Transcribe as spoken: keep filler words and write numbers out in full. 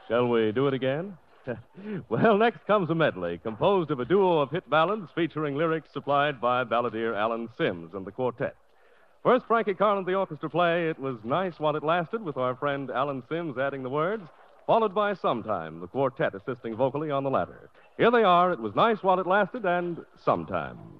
Shall we do it again? Well, next comes a medley composed of a duo of hit ballads featuring lyrics supplied by balladeer Alan Sims and the quartet. First, Frankie Carl and the orchestra play It Was Nice While It Lasted with our friend Alan Sims adding the words, followed by Sometime, the quartet assisting vocally on the latter. Here they are, It Was Nice While It Lasted and Sometime.